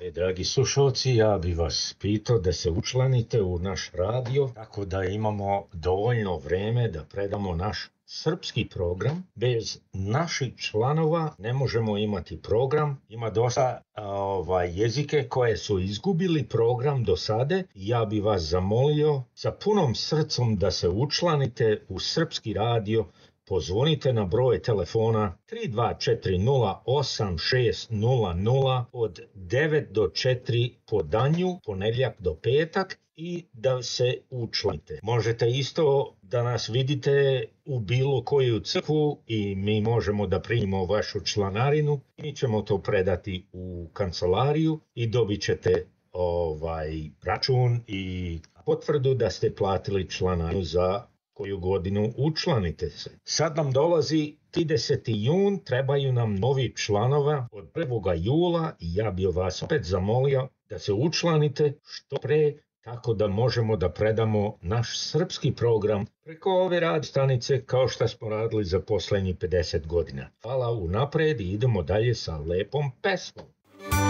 Dragi slušalci, ja bih vas pitao da se učlanite u naš radio, tako da imamo dovoljno vreme da predamo naš srpski program. Bez naših članova ne možemo imati program. Ima dosta jezike koje su izgubili program do sada. Ja bih vas zamolio sa punom srcom da se učlanite u srpski radio. Pozvonite na broj telefona 32408600 od 9 do 4 po danju, ponedjeljak do petak i da se učlanite. Možete isto da nas vidite u bilo koju crkvu i mi možemo da primimo vašu članarinu. Mi ćemo to predati u kancelariju i dobit ćete račun i potvrdu da ste platili članarinu za koju godinu. Učlanite se. Sad nam dolazi 30. jun, trebaju nam novi članova od 1. jula i ja bih vas opet zamolio da se učlanite što pre, tako da možemo da predamo naš srpski program preko ove radio stanice kao što smo radili za poslednjih 50 godina. Hvala unapred i idemo dalje sa lepom pesmom.